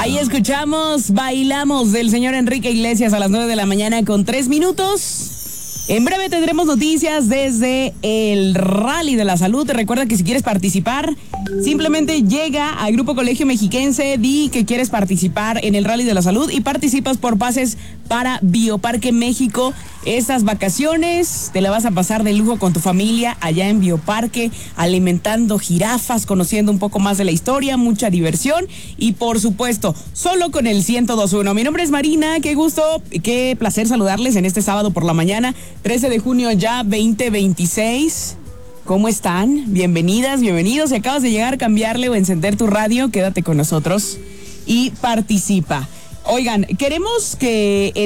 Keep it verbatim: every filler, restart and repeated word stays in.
Ahí escuchamos Bailamos del señor Enrique Iglesias a las nueve de la mañana con tres minutos. En breve tendremos noticias desde el Rally de la Salud. Recuerda que si quieres participar, simplemente llega al Grupo Colegio Mexiquense, di que quieres participar en el Rally de la Salud y participas por pases para Bioparque México. Estas vacaciones te la vas a pasar de lujo con tu familia allá en Bioparque, alimentando jirafas, conociendo un poco más de la historia, mucha diversión y por supuesto, solo con el ciento dos punto uno. Mi nombre es Marina, qué gusto, qué placer saludarles en este sábado por la mañana, trece de junio ya, veinte veintiséis. ¿Cómo están? Bienvenidas, bienvenidos. Si acabas de llegar, cambiarle o encender tu radio, quédate con nosotros y participa. Oigan, queremos que